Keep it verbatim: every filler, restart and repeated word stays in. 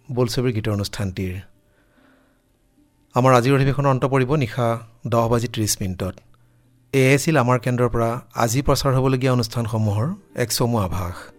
বোলছবিৰ গীতৰ অনুষ্ঠানটিৰ। আমাৰ আজিৰ অধিৱেশনৰ অন্ত পৰিব নিশা দহ বাজি ত্ৰিছ মিনিটত। এয়ে আছিল আমাৰ কেন্দ্ৰৰ পৰা আজি প্ৰচাৰ হ'বলগীয়া অনুষ্ঠানসমূহৰ এক চমু আভাস।